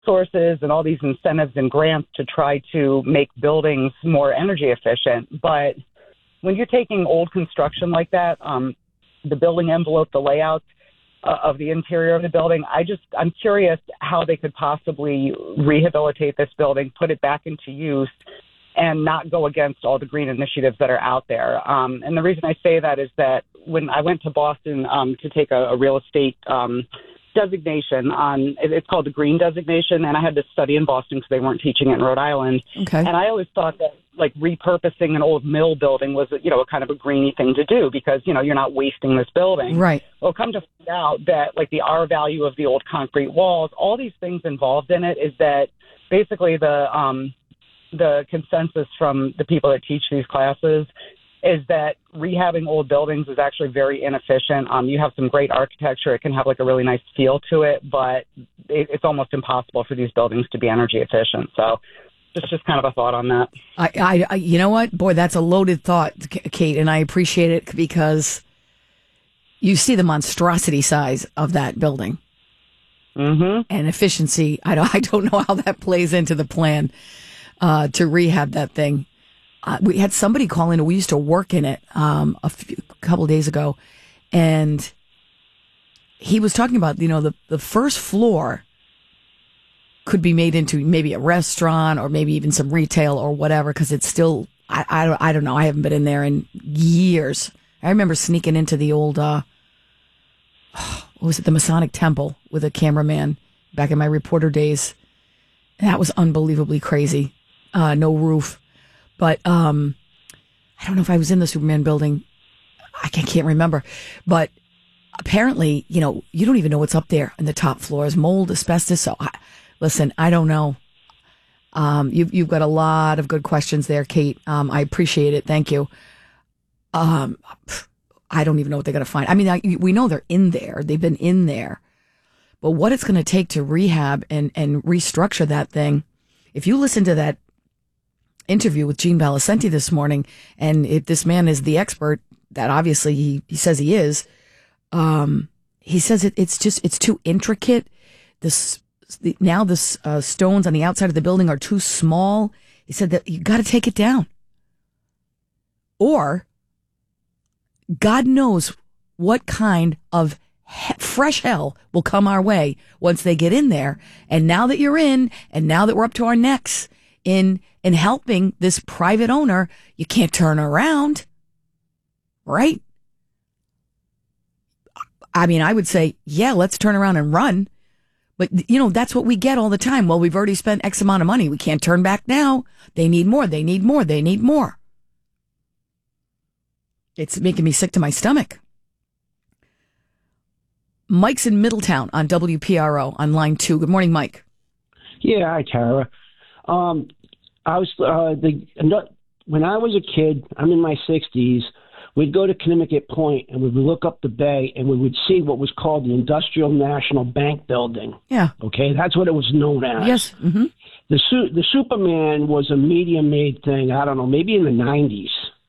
sources and all these incentives and grants to try to make buildings more energy efficient. But when you're taking old construction like that, the building envelope, the layouts of the interior of the building, I'm curious how they could possibly rehabilitate this building, put it back into use, and not go against all the green initiatives that are out there. And the reason I say that is that when I went to Boston to take a real estate designation it's called the green designation, and I had to study in Boston because they weren't teaching it in Rhode Island. Okay. And I always thought that like repurposing an old mill building was, a kind of a greeny thing to do because, you're not wasting this building. Right. Well, come to find out that like the R value of the old concrete walls, all these things involved in it is that basically the consensus from the people that teach these classes is that rehabbing old buildings is actually very inefficient. You have some great architecture. It can have like a really nice feel to it, but it's almost impossible for these buildings to be energy efficient. So just kind of a thought on that. I you know what? Boy, that's a loaded thought, Kate, and I appreciate it because you see the monstrosity size of that building. Mm-hmm. And efficiency. I don't know how that plays into the plan to rehab that thing. We had somebody call in. We used to work in it a couple days ago, and he was talking about the first floor could be made into maybe a restaurant or maybe even some retail or whatever because it's still I don't know. I haven't been in there in years. I remember sneaking into the old what was it, the Masonic Temple with a cameraman back in my reporter days. That was unbelievably crazy. No roof. But I don't know if I was in the Superman building. I can't remember. But apparently, you don't even know what's up there in the top floors. Mold, asbestos. So, listen, I don't know. You've got a lot of good questions there, Kate. I appreciate it. Thank you. I don't even know what they're going to find. I mean, we know they're in there. They've been in there. But what it's going to take to rehab and restructure that thing, if you listen to that interview with Gene Balicenti this morning, and if this man is the expert that obviously he says he is, he says it's too intricate. The stones on the outside of the building are too small. He said that you got to take it down, or God knows what kind of fresh hell will come our way once they get in there. And now that you're in, and now that we're up to our necks in helping this private owner, you can't turn around, right? I mean, I would say, yeah, let's turn around and run. But, that's what we get all the time. Well, we've already spent X amount of money. We can't turn back now. They need more. They need more. They need more. It's making me sick to my stomach. Mike's in Middletown on WPRO on line 2. Good morning, Mike. Yeah, hi, Tara. I was when I was a kid, I'm in my 60s, we'd go to Connecticut Point and we would look up the bay and we would see what was called the Industrial National Bank Building. Yeah. Okay, that's what it was known as. Yes. Mm-hmm. The Superman was a medium-made thing, I don't know, maybe in the 90s.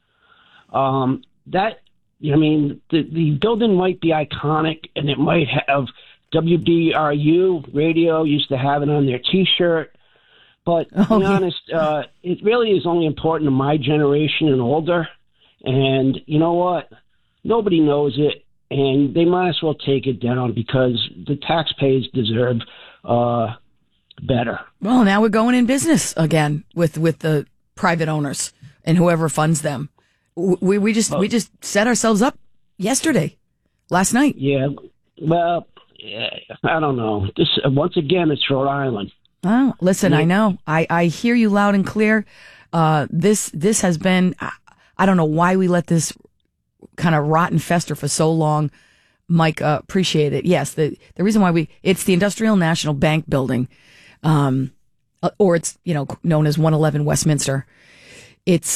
The building might be iconic and it might have WDRU radio used to have it on their T-shirt. But to be honest, it really is only important to my generation and older. And you know what? Nobody knows it, and they might as well take it down because the taxpayers deserve better. Well, now we're going in business again with the private owners and whoever funds them. We just set ourselves up last night. Yeah. Well, I don't know. Once again, it's Rhode Island. Oh, listen, I know. I hear you loud and clear. This has been, I don't know why we let this kind of rot and fester for so long. Mike, appreciate it. Yes, the reason why it's the Industrial National Bank Building, or it's, known as 111 Westminster. It's,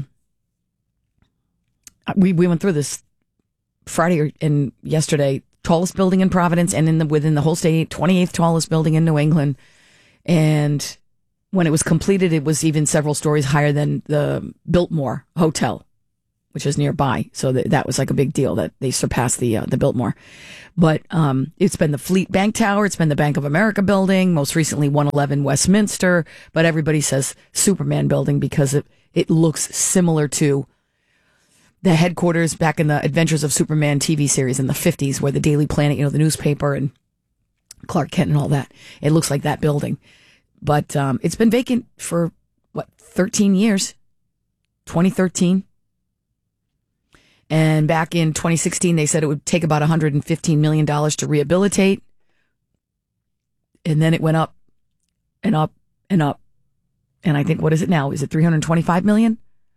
we went through this Friday and yesterday, tallest building in Providence and within the whole state, 28th tallest building in New England. And when it was completed, it was even several stories higher than the Biltmore Hotel which is nearby. So that was like a big deal that they surpassed the Biltmore. But it's been the Fleet Bank Tower. It's been the Bank of America building, most recently 111 Westminster. But everybody says Superman building because it looks similar to the headquarters back in the Adventures of Superman TV series in the 50s, where the Daily Planet, the newspaper, and Clark Kent and all that. It looks like that building. But it's been vacant for, 13 years? 2013. And back in 2016, they said it would take about $115 million to rehabilitate. And then it went up and up and up. And I think, what is it now? Is it $325 million?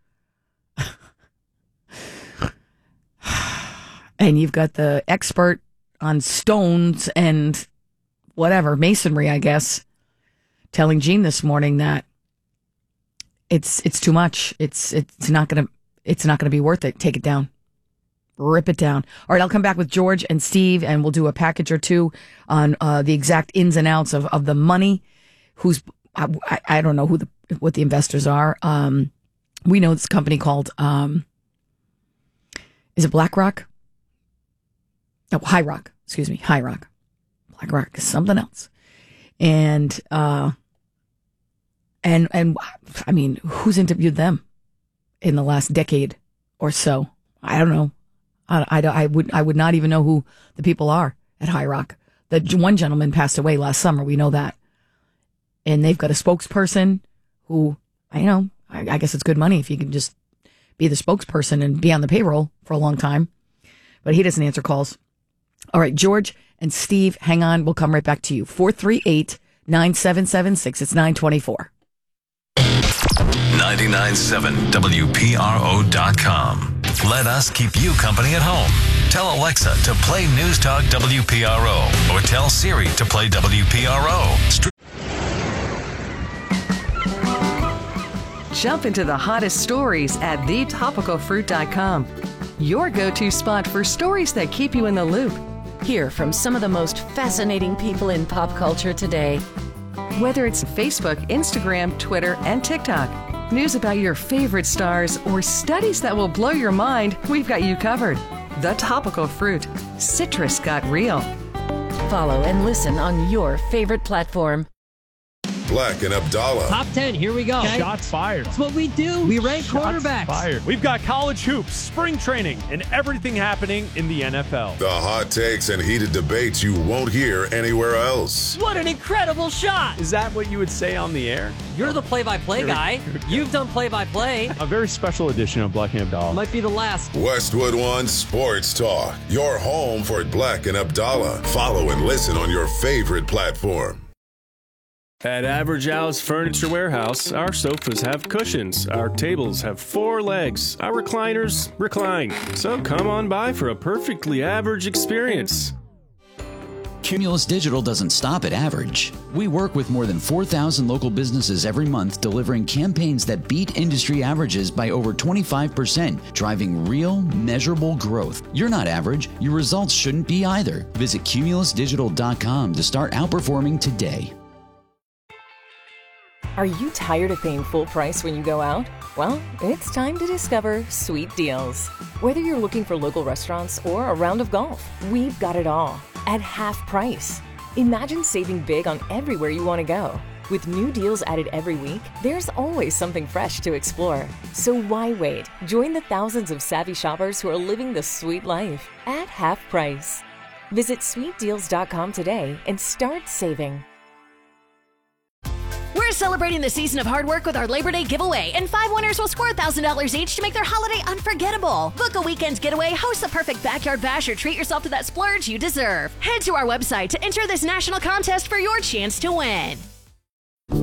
And you've got the expert on stones and whatever, masonry, I guess, telling Gene this morning that it's too much. It's not gonna be worth it. Take it down. Rip it down. All right, I'll come back with George and Steve, and we'll do a package or two on the exact ins and outs of the money. I don't know what the investors are. We know this company called is it BlackRock? No, High Rock. Excuse me, High Rock. BlackRock is something else. And I mean, who's interviewed them in the last decade or so? I don't know. I would not even know who the people are at High Rock. The one gentleman passed away last summer. We know that. And they've got a spokesperson who, I guess it's good money if you can just be the spokesperson and be on the payroll for a long time. But he doesn't answer calls. All right, George and Steve, hang on. We'll come right back to you. 438-9776. It's 924. 99.7 WPRO.com. Let us keep you company at home. Tell Alexa to play News Talk WPRO or tell Siri to play WPRO. Jump into the hottest stories at thetopicalfruit.com. Your go-to spot for stories that keep you in the loop. Hear from some of the most fascinating people in pop culture today. Whether it's Facebook, Instagram, Twitter, and TikTok, news about your favorite stars, or studies that will blow your mind, we've got you covered. The Topical Fruit. Citrus got real. Follow and listen on your favorite platform. Black and Abdallah. Top 10, here we go. Okay. Shots fired. That's what we do. We rank quarterbacks. Fired. We've got college hoops, spring training, and everything happening in the NFL. The hot takes and heated debates you won't hear anywhere else. What an incredible shot. Is that what you would say on the air? You're the play-by-play guy. You've done play-by-play. A very special edition of Black and Abdallah. Might be the last. Westwood One Sports Talk. Your home for Black and Abdallah. Follow and listen on your favorite platform. At Average Al's Furniture Warehouse, our sofas have cushions, our tables have 4 legs, our recliners recline. So come on by for a perfectly average experience. Cumulus Digital doesn't stop at average. We work with more than 4,000 local businesses every month, delivering campaigns that beat industry averages by over 25%, driving real, measurable growth. You're not average. Your results shouldn't be either. Visit cumulusdigital.com to start outperforming today. Are you tired of paying full price when you go out? Well, it's time to discover Sweet Deals. Whether you're looking for local restaurants or a round of golf, we've got it all at half price. Imagine saving big on everywhere you want to go. With new deals added every week, there's always something fresh to explore. So why wait? Join the thousands of savvy shoppers who are living the sweet life at half price. Visit sweetdeals.com today and start saving. We're celebrating the season of hard work with our Labor Day giveaway, and 5 winners will score $1,000 each to make their holiday unforgettable. Book a weekend's getaway, host the perfect backyard bash, or treat yourself to that splurge you deserve. Head to our website to enter this national contest for your chance to win.